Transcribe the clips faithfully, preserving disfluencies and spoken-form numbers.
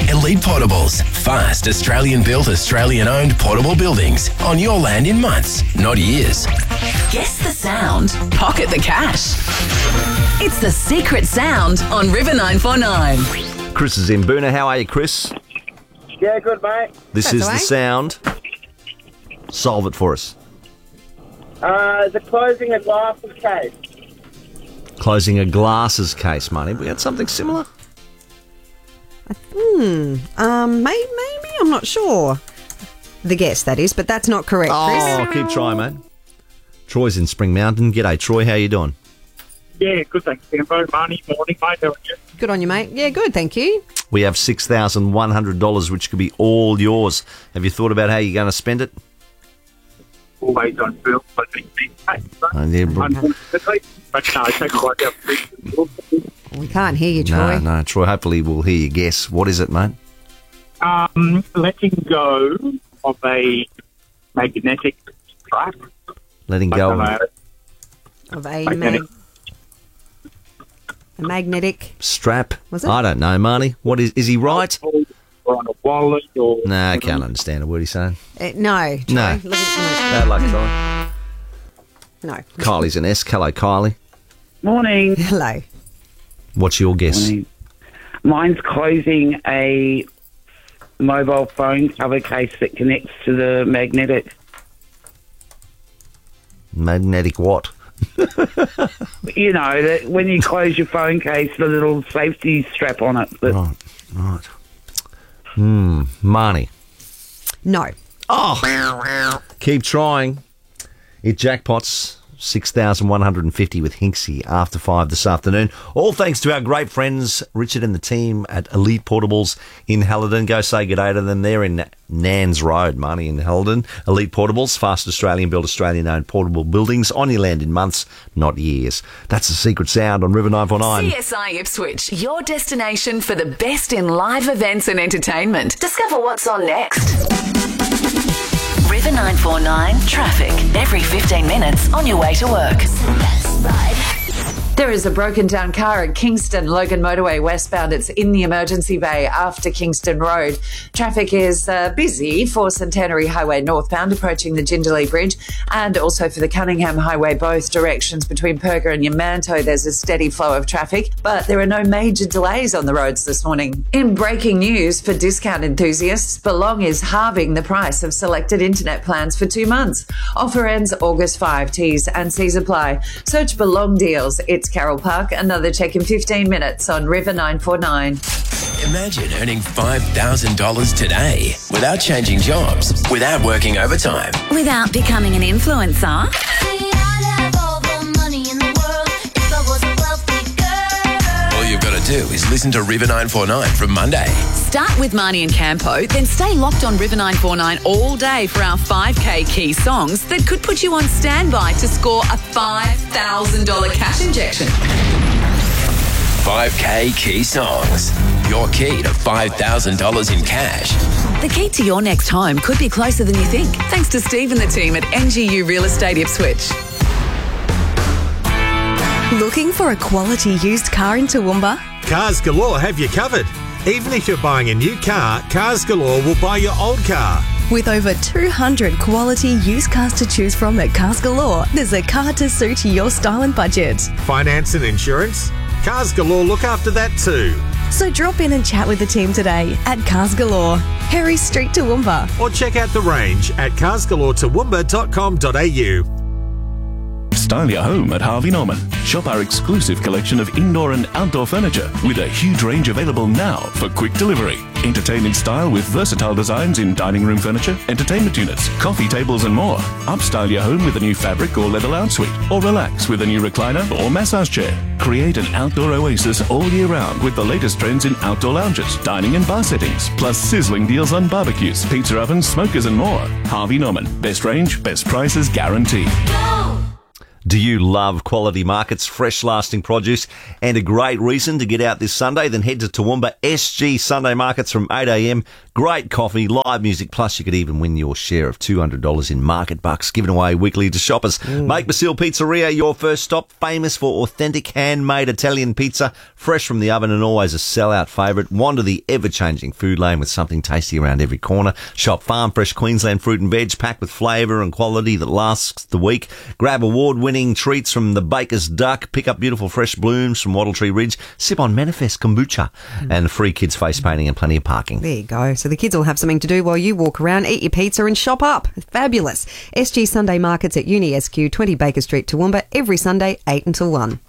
Elite Portables. Fast, Australian-built, Australian-owned portable buildings on your land in months, not years. Guess the sound. Pocket the cash. It's The Secret Sound on River nine four nine. Chris is in Boona. How are you, Chris? Yeah, good, mate. This That's is all the right. sound. Solve it for us. Uh, the closing a glasses case. Closing a glasses case, Marnie. We had something similar? Hmm. Um. May, maybe I'm not sure. The guess that is, but that's not correct. Oh, Chris. keep trying, mate. Troy's in Spring Mountain. G'day, Troy. How you doing? Yeah, good, thanks. Very Marnie, morning, mate. How are you? Good on you, mate. Yeah, good. Thank you. We have six thousand one hundred dollars, which could be all yours. Have you thought about how you're going to spend it? Always on film, but big, big, mate. Oh, yeah, bro. Unfortunately, but no, take a look at We can't hear you, Troy. No, no, Troy. Hopefully we'll hear you guess. What is it, mate? Um, letting go of a magnetic strap. Letting I go don't of know. Of a, Magnetic. mag- a magnetic. strap. Was it? I don't know, Marnie. What is? Is he right? Or on a wallet, or No, I can't understand a word he's saying. Uh, no. Troy. No. Look at- Bad luck, Troy. no. No. Kylie's an S. Hello, Kylie. Morning. Hello. What's your guess? Morning. Mine's closing a mobile phone cover case that connects to the magnetic. Magnetic what? You know, that when you close your phone case, the little safety strap on it. That, Right, right. Hmm, Marnie. No. Oh, keep trying. It jackpots six thousand one hundred fifty with Hinksy after five this afternoon. All thanks to our great friends, Richard and the team at Elite Portables in Halladon. Go say good day to them. They're in Nans Road, Marnie, in Halladon. Elite Portables, fast Australian-built, Australian-owned portable buildings on your land in months, not years. That's The Secret Sound on River nine four nine. C S I Ipswich, your destination for the best in live events and entertainment. Discover what's on next. River nine four nine traffic. Every fifteen minutes on your way to work. There is a broken down car at Kingston Logan Motorway westbound. It's in the emergency bay after Kingston Road. Traffic is uh, busy for Centenary Highway northbound approaching the Jindalee Bridge, and also for the Cunningham Highway both directions between Perga and Yamanto. There's a steady flow of traffic, but there are no major delays on the roads this morning. In breaking news for discount enthusiasts, Belong is halving the price of selected internet plans for two months. Offer ends August fifth. T's and C's apply. Search Belong deals. It's Carroll Park. Another check in fifteen minutes on River nine four nine. Imagine earning five thousand dollars today without changing jobs, without working overtime. Without becoming an influencer. All you've got to do is listen to River nine four nine from Monday. Start with Marnie and Campo, then stay locked on River nine four nine all day for our five K key songs that could put you on standby to score a five thousand dollars cash injection. five K key songs. Your key to five thousand dollars in cash. The key to your next home could be closer than you think, thanks to Steve and the team at N G U Real Estate Ipswich. Looking for a quality used car in Toowoomba? Cars Galore have you covered. Even if you're buying a new car, Cars Galore will buy your old car. With over two hundred quality used cars to choose from at Cars Galore, there's a car to suit your style and budget. Finance and insurance? Cars Galore look after that too. So drop in and chat with the team today at Cars Galore, Harry Street, Toowoomba. Or check out the range at cars galore toowoomba dot com dot a u. Style your home at Harvey Norman. Shop our exclusive collection of indoor and outdoor furniture with a huge range available now for quick delivery. Entertain in style with versatile designs in dining room furniture, entertainment units, coffee tables and more. Upstyle your home with a new fabric or leather lounge suite, or relax with a new recliner or massage chair. Create an outdoor oasis all year round with the latest trends in outdoor lounges, dining and bar settings, plus sizzling deals on barbecues, pizza ovens, smokers and more. Harvey Norman. Best range, best prices guaranteed. Do you love quality markets, fresh lasting produce, and a great reason to get out this Sunday? Then head to Toowoomba S G Sunday Markets from eight a m. Great coffee, live music, plus you could even win your share of two hundred dollars in market bucks given away weekly to shoppers. Mm. Make Basil Pizzeria your first stop, famous for authentic handmade Italian pizza, fresh from the oven and always a sellout favourite. Wander the ever-changing food lane with something tasty around every corner. Shop farm fresh Queensland fruit and veg packed with flavour and quality that lasts the week. Grab award-winning treats from the Baker's Duck. Pick up beautiful fresh blooms from Wattle Tree Ridge. Sip on Manifest Kombucha mm. and free kids face painting and plenty of parking. There you go. So the kids will have something to do while you walk around, eat your pizza and shop up. Fabulous. S G Sunday Markets at Uni S Q, twenty Baker Street, Toowoomba, every Sunday, eight until one.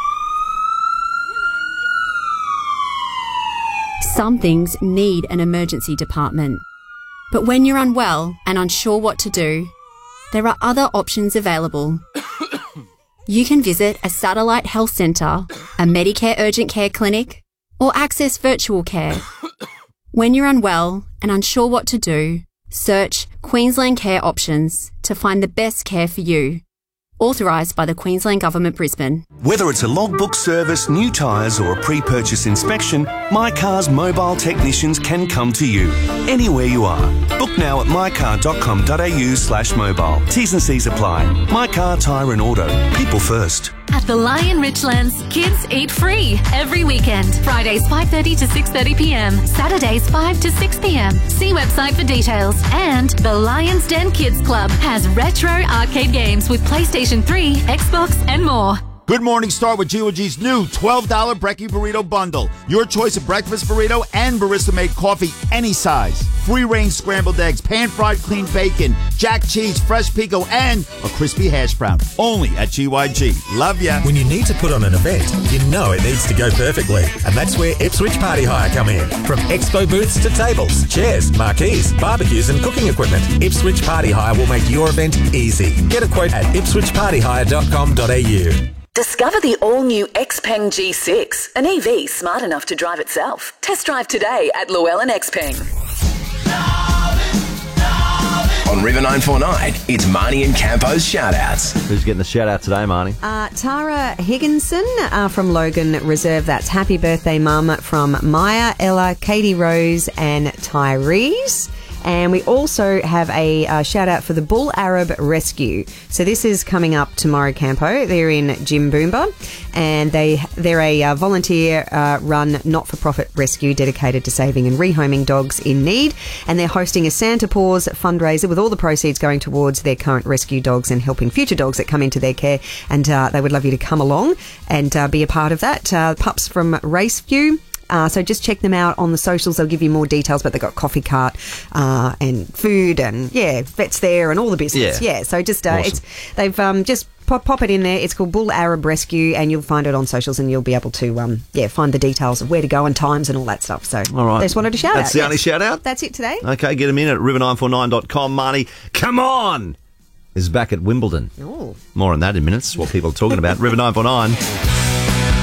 Some things need an emergency department. But when you're unwell and unsure what to do, there are other options available. You can visit a satellite health centre, a Medicare urgent care clinic, or access virtual care. When you're unwell and unsure what to do, search Queensland Care Options to find the best care for you. Authorised by the Queensland Government, Brisbane. Whether it's a logbook service, new tyres or a pre-purchase inspection, My Car's mobile technicians can come to you, anywhere you are. Book now at mycar.com.au slash mobile. T's and C's apply. My Car Tyre and Auto. People first. At the Lion Richlands, kids eat free every weekend. Fridays five thirty to six thirty p m. Saturdays five to six p m. See website for details. And the Lion's Den Kids Club has retro arcade games with PlayStation three, Xbox and more. Good morning, start with G O G's new twelve dollar Brekkie Burrito Bundle. Your choice of breakfast burrito and barista-made coffee, any size. Free-range scrambled eggs, pan-fried clean bacon, jack cheese, fresh pico, and a crispy hash brown. Only at G Y G. Love ya. When you need to put on an event, you know it needs to go perfectly. And that's where Ipswich Party Hire come in. From expo booths to tables, chairs, marquees, barbecues and cooking equipment, Ipswich Party Hire will make your event easy. Get a quote at ipswich party hire dot com dot a u. Discover the all-new Xpeng G six, an E V smart enough to drive itself. Test drive today at Llewellyn Xpeng. On River nine four nine, it's Marnie and Campo's shout-outs. Who's getting the shout-out today, Marnie? Uh, Tara Higginson uh, from Logan Reserve. That's happy birthday, Mum, from Maya, Ella, Katie Rose and Tyrese. And we also have a uh, shout-out for the Bull Arab Rescue. So this is coming up tomorrow, Campo. They're in Jimboomba, and they, they're a uh, volunteer-run uh, not-for-profit rescue dedicated to saving and rehoming dogs in need. And they're hosting a Santa Paws fundraiser with all the proceeds going towards their current rescue dogs and helping future dogs that come into their care. And uh, they would love you to come along and uh, be a part of that. Uh, pups from Raceview. Uh, so just check them out on the socials. They'll give you more details, but they've got coffee cart uh, and food and, yeah, vets there and all the business. Yeah, yeah so just uh, awesome. it's they've um, just pop, pop it in there. It's called Bull Arab Rescue, and you'll find it on socials and you'll be able to, um, yeah, find the details of where to go and times and all that stuff. So all right. I just wanted to shout That's out. the yes. only shout-out? That's it today. Okay, get them in at river nine four nine dot com. Marnie, come on! Is back at Wimbledon. Ooh. More on that in minutes, what people are talking about. River nine four nine.